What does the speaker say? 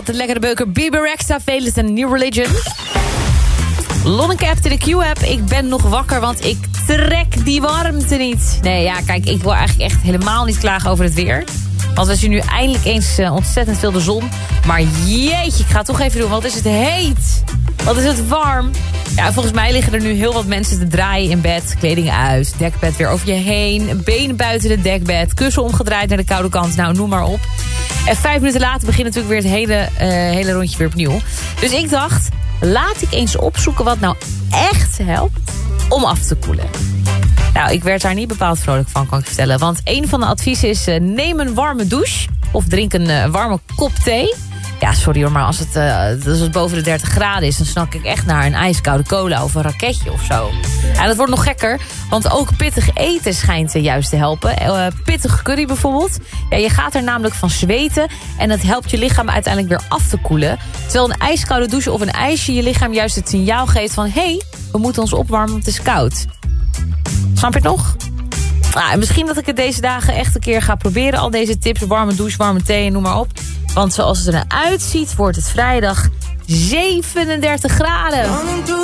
de lekkere beuker Bebe Rexha, Velus en New Religion. Lonneke in de Q-app. Ik ben nog wakker, want ik trek die warmte niet. Nee, ja, kijk, ik wil eigenlijk echt helemaal niet klagen over het weer. Want we zien nu eindelijk eens ontzettend veel de zon. Maar jeetje, ik ga het toch even doen. Wat is het heet? Wat is het warm? Ja, volgens mij liggen er nu heel wat mensen te draaien in bed. Kleding uit, dekbed weer over je heen. Benen buiten het dekbed. Kussen omgedraaid naar de koude kant. Nou, noem maar op. En 5 minuten later begint natuurlijk weer het hele rondje weer opnieuw. Dus ik dacht, laat ik eens opzoeken wat nou echt helpt om af te koelen. Nou, ik werd daar niet bepaald vrolijk van, kan ik vertellen. Want een van de adviezen is, neem een warme douche. Of drink een warme kop thee. Ja, sorry hoor, maar als het boven de 30 graden is... dan snak ik echt naar een ijskoude cola of een raketje of zo. Ja, dat wordt nog gekker, want ook pittig eten schijnt juist te helpen. Pittige curry bijvoorbeeld. Ja, je gaat er namelijk van zweten... en dat helpt je lichaam uiteindelijk weer af te koelen. Terwijl een ijskoude douche of een ijsje je lichaam juist het signaal geeft van... hé, we moeten ons opwarmen, want het is koud. Snap je het nog? Nou, misschien dat ik het deze dagen echt een keer ga proberen. Al deze tips, warme douche, warme thee en noem maar op. Want zoals het er nou uitziet, wordt het vrijdag 37 graden.